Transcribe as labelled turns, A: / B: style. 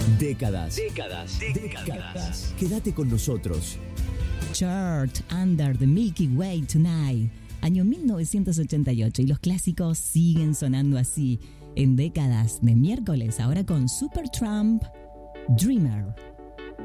A: Décadas. Quédate con nosotros.
B: Chart Under the Milky Way Tonight, año 1988, y los clásicos siguen sonando así en Décadas de miércoles, ahora con Supertramp, Dreamer.